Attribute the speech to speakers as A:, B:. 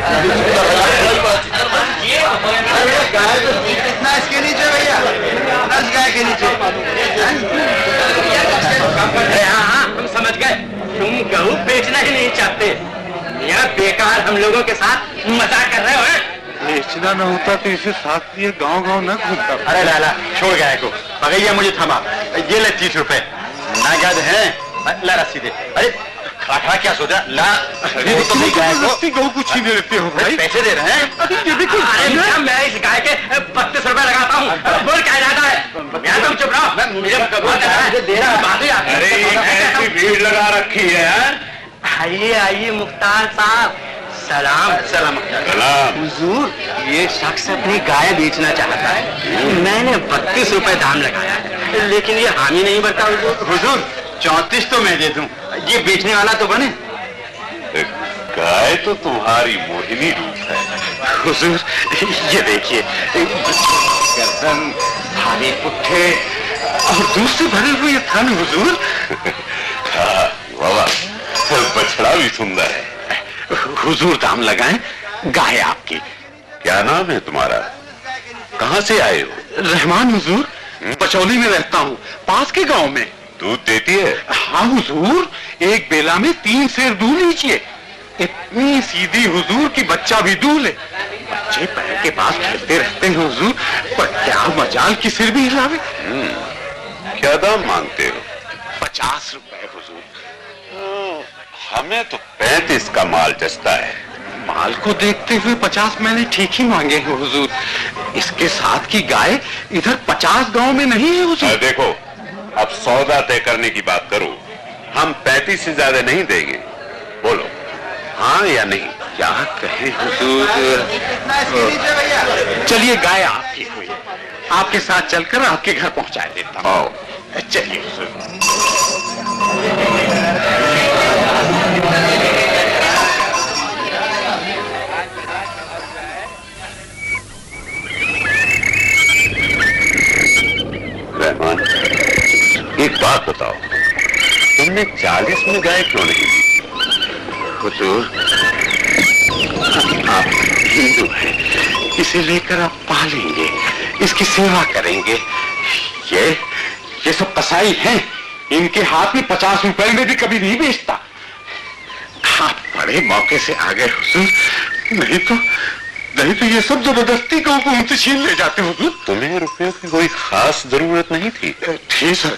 A: गाय तो कितना इसके नीचे भैया, 10 गाय के नीचे।
B: हाँ, हम समझ गए, तुम गहू बेचना ही नहीं चाहते। यहाँ बेकार हम लोगों के साथ मजाक कर रहे हो।
C: बेचना न होता तो इसे साथ लिए गांव-गांव न घूमता।
B: अरे लाला, छोड़ गाय को। भगैया मुझे थमा, ये ले 30 रुपए। नागद है, ला रस्सी दे। अरे खड़ा क्या सोचा? ला
C: गौ को छीन लेते हो भाई।
B: पैसे दे रहे हैं?
C: ये देखो,
B: मैं इस गाय के 32 रुपए लगाता हूँ। बोल क्या जाता है? मैं तुम चुप रहो, मुझे दे रहा बात ही।
C: अरे ऐसी भीड़ लगा रखी है।
B: आइए आइए मुख्तार साहब, सलाम। सलाम
C: सलाम।
B: हुजूर, ये शख्स अपनी गाय बेचना चाहता है। मैंने 32 रुपए दाम लगाया है, लेकिन ये हामी नहीं भरता। हुजूर 34 तो मैं दे दूं, ये बेचने वाला तो बने।
C: गाय तो तुम्हारी मोहिनी रूप है।
B: हुजूर ये देखिए, गर्दन, भारी पुट्ठे और दूध से भरे हुए थन। हुजूर
C: बाबा, बछड़ा भी सुंदर है।
B: हुजूर दाम लगाएं, गाय आपकी।
C: क्या नाम है तुम्हारा? कहाँ से आए हो?
B: रहमान हुजूर, पचौली में रहता हूँ, पास के गांव में।
C: दूध देती है?
B: हाँ हुजूर, एक बेला में 3 सेर दूध लीजिए। इतनी सीधी हुजूर की बच्चा भी दूध ले। बच्चे पैर के पास खेलते रहते हैं हुजूर, पर क्या मजाल की सिर भी हिलावे।
C: क्या दाम मांगते हो?
B: 50 रुपए हुजूर।
C: हमें तो 35 का माल जचता है।
B: माल को देखते हुए 50 मैंने ठीक ही मांगे हैं हुजूर। इसके साथ की गाय इधर 50 गांव में नहीं है हुजूर।
C: देखो, अब सौदा तय करने की बात करो। हम 35 से ज्यादा नहीं देंगे। बोलो हाँ या नहीं?
B: क्या कहे हुजूर?
A: कितना इसके नीचे भैया?
B: चलिए, गाय आपकी हुई, आपके साथ चलकर आपके घर पहुंचा देता हूँ। चलिए हुजूर।
C: रहमान, एक बात बताओ, तुमने 40 में गाय क्यों नहीं दी?
B: हुजूर, आप हिंदू हैं, इसे लेकर आप पालेंगे, इसकी सेवा करेंगे। ये सब कसाई हैं, इनके हाथ में 50 रुपए में भी कभी नहीं बेचता। आप बड़े मौके से आ गए हुजूर, नहीं तो ये सब जबरदस्ती को उनसे छीन ले जाते हुजूर।
C: तुम्हें रुपयों की कोई खास जरूरत नहीं थी।
B: ठीक है।